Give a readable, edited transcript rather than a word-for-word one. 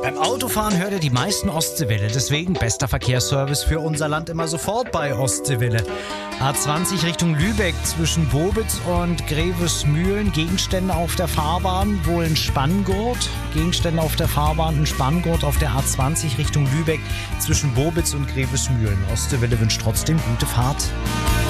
Beim Autofahren hört ihr die meisten Ostseewelle, deswegen bester Verkehrsservice für unser Land immer sofort bei Ostseewelle. A20 Richtung Lübeck zwischen Bobitz und Grevesmühlen, Gegenstände auf der Fahrbahn, wohl ein Spanngurt. Gegenstände auf der Fahrbahn, ein Spanngurt auf der A20 Richtung Lübeck zwischen Bobitz und Grevesmühlen. Ostseewelle wünscht trotzdem gute Fahrt.